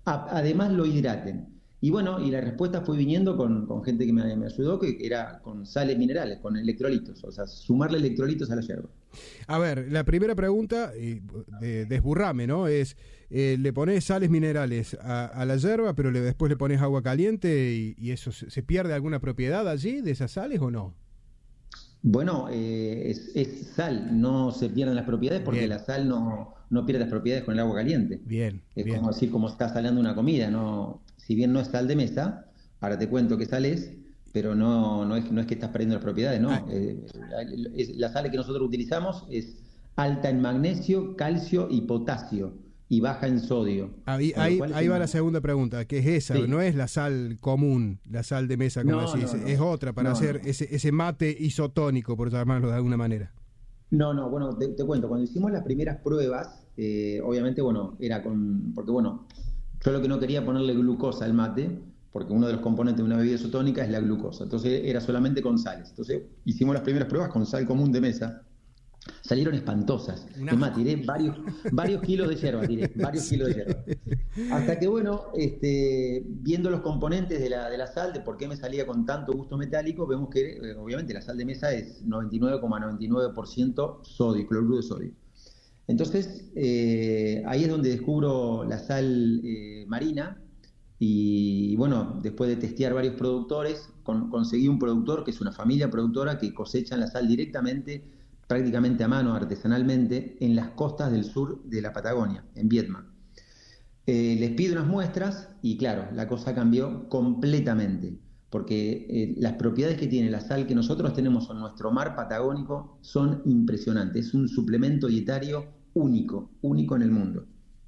además lo hidraten. Y bueno, y la respuesta fue viniendo con gente que me ayudó, que era con sales minerales, con electrolitos, o sea, sumarle electrolitos a la yerba. A ver, la primera pregunta, desburrame, ¿no? Le pones sales minerales a la yerba, pero después le pones agua caliente y eso, ¿se pierde alguna propiedad allí de esas sales o no? Bueno, es sal, no se pierden las propiedades porque Bien, la sal no pierde las propiedades con el agua caliente. bien, Es bien. como decir, como estás salando una comida, no, si bien no es sal de mesa, ahora te cuento qué sal es, pero no es que estás perdiendo las propiedades, Ah, no. La sal que nosotros utilizamos es alta en magnesio, calcio y potasio y baja en sodio, ahí, con lo ahí, cual es ahí va una... la segunda pregunta, que es esa, Sí, no es la sal común, la sal de mesa, como no, decís, no, es no, otra para no, hacer no. ese mate isotónico, por llamarlo de alguna manera. No, no, bueno, te cuento, cuando hicimos las primeras pruebas, obviamente, bueno, porque bueno, yo lo que no quería ponerle glucosa al mate, porque uno de los componentes de una bebida isotónica es la glucosa, entonces era solamente con sales. Entonces hicimos las primeras pruebas con sal común de mesa, salieron espantosas. Un Es más, asco. tiré varios kilos de yerba, tiré, varios Sí. kilos de yerba. Hasta que, bueno, viendo los componentes de la sal, de por qué me salía con tanto gusto metálico, vemos que obviamente la sal de mesa es 99,99% sodio, cloruro de sodio. Entonces, ahí es donde descubro la sal marina y bueno, después de testear varios productores, conseguí un productor que es una familia productora que cosechan la sal directamente, prácticamente a mano, artesanalmente, en las costas del sur de la Patagonia, en Vietnam. Les pido unas muestras y claro, la cosa cambió completamente, porque las propiedades que tiene la sal que nosotros tenemos en nuestro mar patagónico son impresionantes. Es un suplemento dietario único, único en el mundo.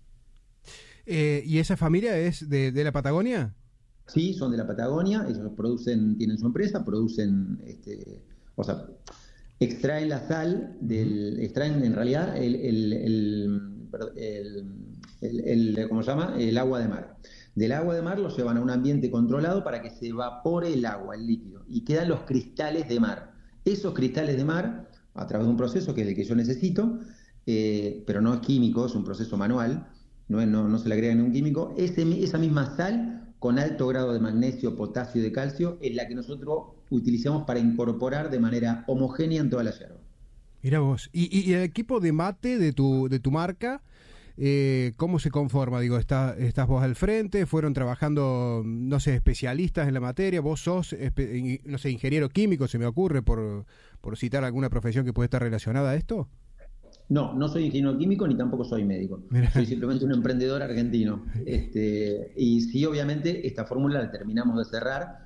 ¿Y esa familia es de la Patagonia? Sí, son de la Patagonia, ellos producen, tienen su empresa, producen, o sea, extraen la sal Ujú. extraen en realidad ¿cómo se llama? El agua de mar. Del agua de mar lo llevan a un ambiente controlado para que se evapore el agua, el líquido, y quedan los cristales de mar. Esos cristales de mar, a través de un proceso que es el que yo necesito, pero no es químico, es un proceso manual, no se le agrega ningún químico, esa misma sal con alto grado de magnesio, potasio y de calcio es la que nosotros utilizamos para incorporar de manera homogénea en toda la yerba. Mira vos. ¿Y el equipo de mate de tu marca, cómo se conforma? Digo, estás vos al frente, fueron trabajando, no sé, especialistas en la materia, vos sos, no sé, ingeniero químico, se me ocurre, por citar alguna profesión que puede estar relacionada a esto. No, no soy ingeniero químico ni tampoco soy médico. Soy Mira, simplemente un emprendedor argentino. Y sí, obviamente, esta fórmula la terminamos de cerrar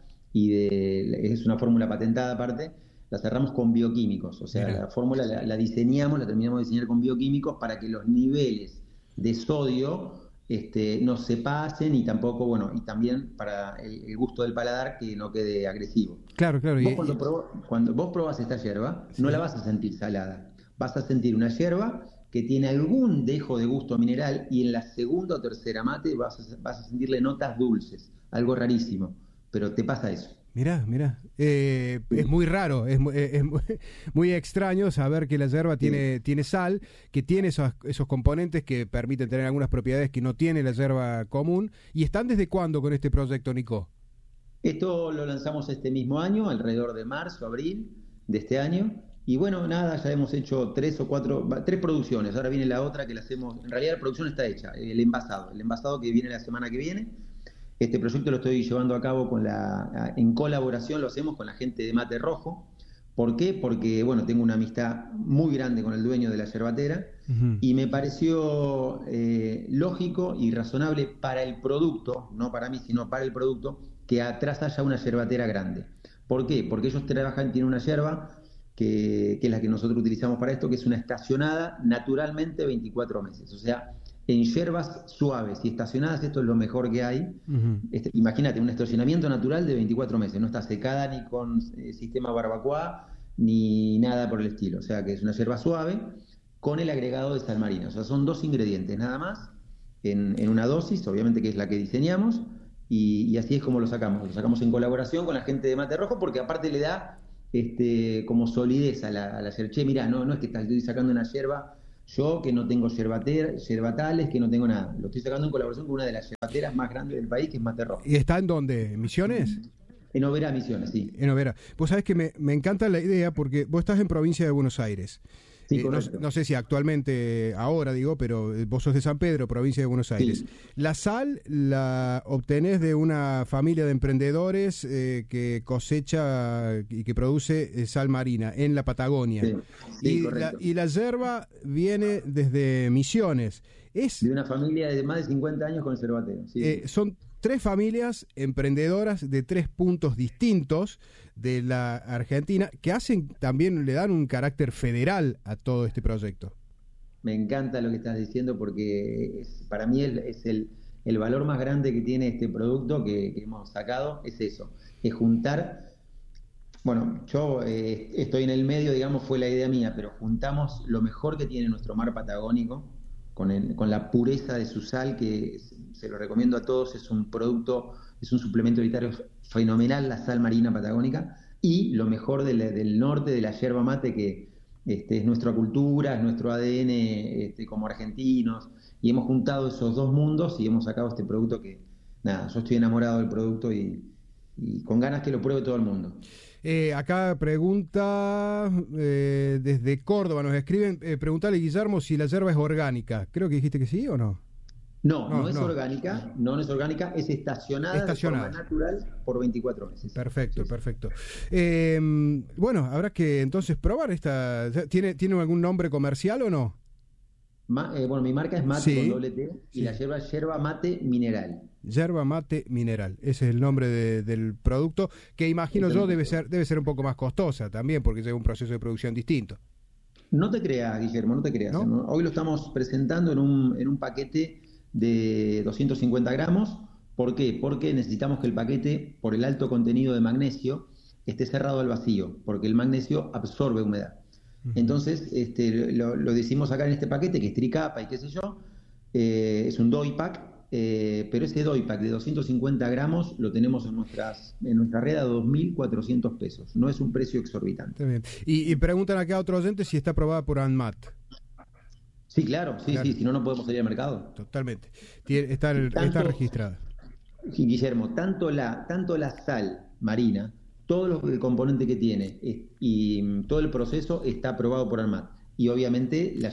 es una fórmula patentada aparte, la cerramos con bioquímicos. O sea, mira. la fórmula la diseñamos, la terminamos de diseñar con bioquímicos para que los niveles de sodio no se pasen y tampoco, bueno, y también para el gusto del paladar que no quede agresivo. Claro, claro. Vos cuando vos probás esta yerba, no la Sí. vas a sentir salada. Vas a sentir una yerba que tiene algún dejo de gusto mineral y en la segunda o tercera mate vas a sentirle notas dulces. Algo rarísimo, pero te pasa eso. Mirá, mirá. Es Sí, muy raro, es muy, muy extraño saber que la yerba sí. tiene sal, que tiene esos componentes que permiten tener algunas propiedades que no tiene la yerba común. ¿Y están desde cuándo con este proyecto, Nico? Esto lo lanzamos este mismo año, alrededor de marzo, abril de este año. Y bueno, nada, ya hemos hecho tres producciones. Ahora viene la otra que la hacemos. En realidad la producción está hecha, el envasado que viene la semana que viene. Este proyecto lo estoy llevando a cabo en colaboración, lo hacemos con la gente de Mate Rojo. ¿Por qué? Porque, bueno, tengo una amistad muy grande con el dueño de la yerbatera Ujú. y me pareció lógico y razonable para el producto, no para mí, sino para el producto, que atrás haya una yerbatera grande. ¿Por qué? Porque ellos tienen una yerba que es la que nosotros utilizamos para esto, que es una estacionada naturalmente 24 meses. O sea, en hierbas suaves y estacionadas, esto es lo mejor que hay. Ujú. Imagínate, un estacionamiento natural de 24 meses, no está secada ni con sistema barbacoa ni nada por el estilo. O sea, que es una hierba suave con el agregado de sal marina. O sea, son dos ingredientes nada más en una dosis, obviamente que es la que diseñamos, y así es como lo sacamos. Lo sacamos en colaboración con la gente de Mate Rojo, porque aparte le da como solidez a la yerba. Che, mirá, no es que estoy sacando una yerba Yo que no tengo yerbatales, que no tengo nada. Lo estoy sacando en colaboración con una de las yerbateras más grandes del país, que es Mate Rojo. ¿Y está en dónde? ¿En Misiones? En Oberá, Misiones, sí. En Oberá. Vos sabés que me encanta la idea porque vos estás en provincia de Buenos Aires. Sí, no sé si actualmente, ahora digo, pero vos sos de San Pedro, provincia de Buenos Aires. Sí. La sal la obtenés de una familia de emprendedores que cosecha y que produce sal marina en la Patagonia. Sí, sí, correcto. Y la yerba viene desde Misiones. De una familia de más de 50 años con yerbatero. Sí. Son 3 familias emprendedoras de 3 puntos distintos de la Argentina que también le dan un carácter federal a todo este proyecto. Me encanta lo que estás diciendo porque para mí es el valor más grande que tiene este producto que hemos sacado, es eso, es juntar, bueno, yo estoy en el medio, digamos, fue la idea mía, pero juntamos lo mejor que tiene nuestro mar patagónico con la pureza de su sal, que se lo recomiendo a todos, es un producto, es un suplemento alimentario fenomenal, la sal marina patagónica, y lo mejor del norte, de la yerba mate, que es nuestra cultura, es nuestro ADN como argentinos, y hemos juntado esos dos mundos y hemos sacado este producto que, nada, yo estoy enamorado del producto y con ganas que lo pruebe todo el mundo. Acá pregunta desde Córdoba, nos escriben, preguntale, Guillermo, si la yerba es orgánica. Creo que dijiste que sí o no. No es orgánica, no es orgánica, es estacionada de forma natural por 24 meses. Perfecto, sí. Perfecto. Bueno, habrá que entonces probar esta. ¿Tiene algún nombre comercial o no? Bueno, mi marca es Mate con doble T y la yerba mate mineral. Yerba mate mineral, ese es el nombre del producto, que imagino yo debe ser un poco más costosa también, porque es un proceso de producción distinto. No te creas, Guillermo, no te creas. ¿No? Hoy lo estamos presentando en un paquete de 250 gramos. ¿Por qué? Porque necesitamos que el paquete, por el alto contenido de magnesio, esté cerrado al vacío, porque el magnesio absorbe humedad. Entonces, lo decimos acá en este paquete, que es tricapa y qué sé yo, es un doy pack, pero ese doy pack de 250 gramos lo tenemos en nuestra red a 2.400 pesos. No es un precio exorbitante. Está bien. Y preguntan acá a otro oyente si está aprobada por ANMAT. Sí, claro, sí, si no podemos salir al mercado. Totalmente. Está registrada. Guillermo, tanto la sal marina, todos los componentes que tiene y todo el proceso está aprobado por ANMAT. Y obviamente la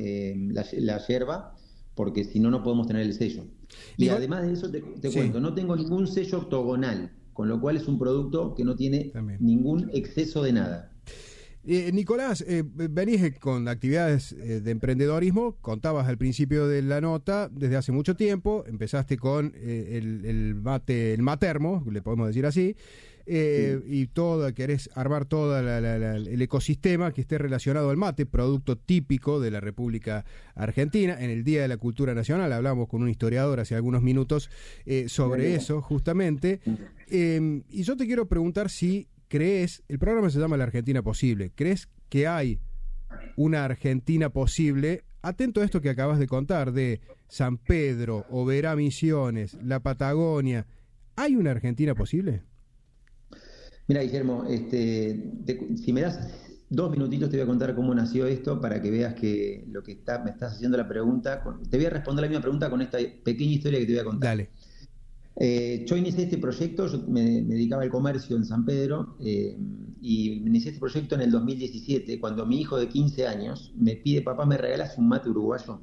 yerba, porque si no, no podemos tener el sello. Y además de eso, te cuento, no tengo ningún sello octogonal, con lo cual es un producto que no tiene ningún exceso de nada. Nicolás, venís con actividades de emprendedorismo, contabas al principio de la nota, desde hace mucho tiempo, empezaste con el matermo, le podemos decir así, y querés armar todo el ecosistema que esté relacionado al mate, producto típico de la República Argentina. En el Día de la Cultura Nacional hablamos con un historiador hace algunos minutos sobre eso, justamente, y yo te quiero preguntar si crees, el programa se llama La Argentina Posible, ¿crees que hay una Argentina posible? Atento a esto que acabas de contar, de San Pedro, Oberá, Misiones, la Patagonia, ¿hay una Argentina posible? Mira, Guillermo, si me das 2 minutitos te voy a contar cómo nació esto para que veas que lo que me estás haciendo la pregunta, te voy a responder la misma pregunta con esta pequeña historia que te voy a contar. Dale. Yo inicié este proyecto, yo me dedicaba al comercio en San Pedro y inicié este proyecto en el 2017, cuando mi hijo de 15 años me pide, papá, ¿me regalas un mate uruguayo?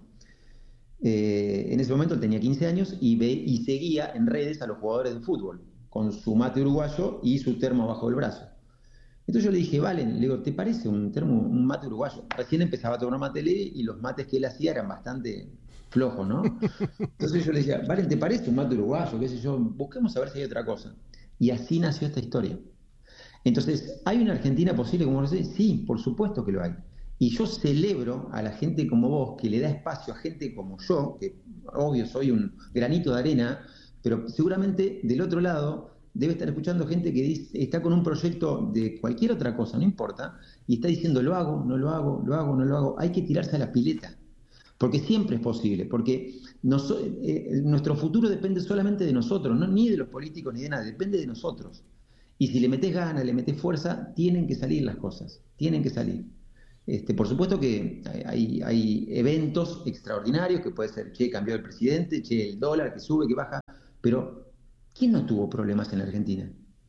En ese momento él tenía 15 años y seguía en redes a los jugadores de fútbol, con su mate uruguayo y su termo bajo el brazo. Entonces yo le dije, Valen, le digo, ¿te parece un mate uruguayo? Recién empezaba a tomar mate y los mates que él hacía eran bastante flojos, ¿no? Entonces yo le decía, Valen, ¿te parece un mate uruguayo? ¿Qué sé yo? Busquemos a ver si hay otra cosa. Y así nació esta historia. Entonces, ¿hay una Argentina posible como lo sé? Sí, por supuesto que lo hay. Y yo celebro a la gente como vos, que le da espacio a gente como yo, que obvio soy un granito de arena, pero seguramente del otro lado debe estar escuchando gente que está con un proyecto de cualquier otra cosa, no importa, y está diciendo, lo hago, no lo hago, lo hago, no lo hago. Hay que tirarse a la pileta, porque siempre es posible, porque nuestro futuro depende solamente de nosotros, no ni de los políticos ni de nada, depende de nosotros. Y si le metés ganas, le metés fuerza, tienen que salir las cosas, tienen que salir. Por supuesto que hay eventos extraordinarios, que puede ser, che, cambió el presidente, che, el dólar que sube, que baja, pero ¿quién no tuvo problemas en la Argentina?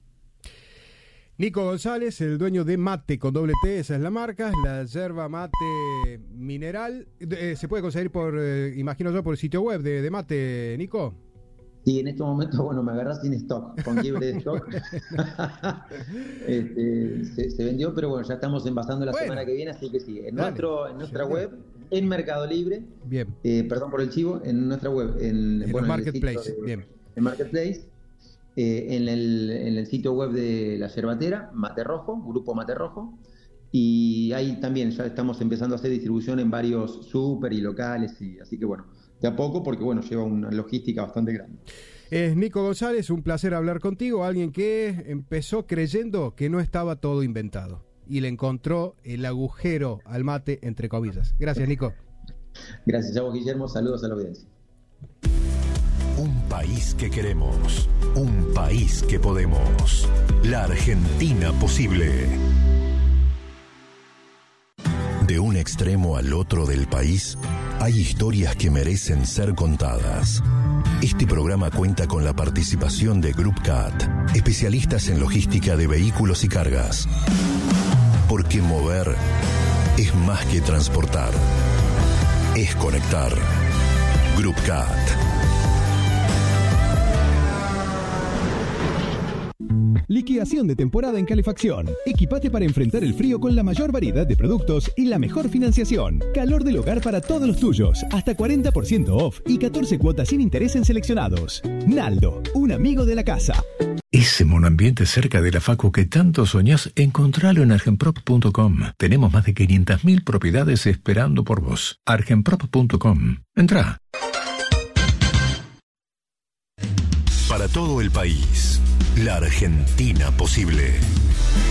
Nico González, el dueño de Mate con doble T, esa es la marca, la yerba mate mineral. Se puede conseguir imagino yo, por el sitio web de Mate, Nico. Sí, en este momento, bueno, me agarras sin stock, con quiebre de stock. Se vendió, pero bueno, ya estamos envasando la semana que viene, así que sí, en nuestra web, en Mercado Libre, bien. Perdón por el chivo, en nuestra web, en Marketplace, bien. En Marketplace, en el sitio web de la yerbatera, Mate Rojo, Grupo Mate Rojo, y ahí también ya estamos empezando a hacer distribución en varios súper y locales, así que bueno, de a poco, porque bueno, lleva una logística bastante grande. Nico González, un placer hablar contigo, alguien que empezó creyendo que no estaba todo inventado y le encontró el agujero al mate, entre comillas. Gracias, Nico. Gracias a vos, Guillermo, saludos a la audiencia. Un país que queremos, un país que podemos, la Argentina posible. De un extremo al otro del país, hay historias que merecen ser contadas. Este programa cuenta con la participación de Group CAT, especialistas en logística de vehículos y cargas. Porque mover es más que transportar, es conectar. Group CAT. Liquidación de temporada en calefacción. Equipate para enfrentar el frío con la mayor variedad de productos y la mejor financiación. Calor del hogar para todos los tuyos. Hasta 40% off y 14 cuotas sin interés en seleccionados. Naldo, un amigo de la casa. Ese monoambiente cerca de la facu que tanto soñás, encontralo en argenprop.com. Tenemos más de 500.000 propiedades esperando por vos. argenprop.com. Entrá. Para todo el país, la Argentina posible.